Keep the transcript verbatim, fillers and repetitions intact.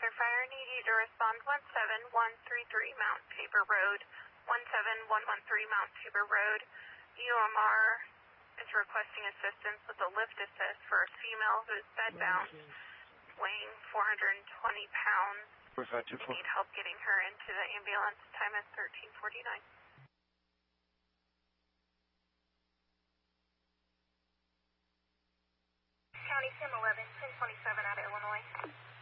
Officer Fire, need you to respond one seven one three three Mount Tabor Road, one seven one one three Mount Tabor Road. U M R is requesting assistance with a lift assist for a female who is bedbound, weighing four hundred twenty pounds. You need help getting her into the ambulance. Time is thirteen forty-nine. County Sim eleven, ten twenty-seven out of Illinois.